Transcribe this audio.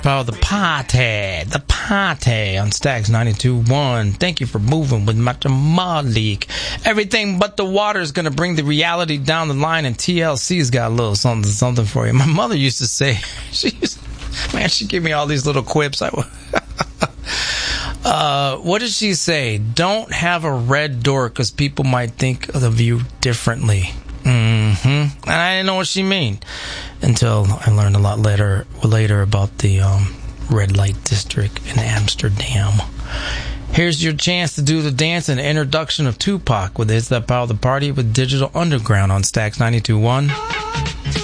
About the party on Stax 92.1. Thank you for moving with Malik. Everything but the water is going to bring the reality down the line, and TLC's got a little something for you. My mother used to say, she gave me all these little quips. What did she say? Don't have a red door because people might think of you differently. And I didn't know what she meant until I learned a lot later about the red light district in Amsterdam. Here's your chance to do the dance and introduction of Tupac with It's That Power of the Party with Digital Underground on Stax 92.1.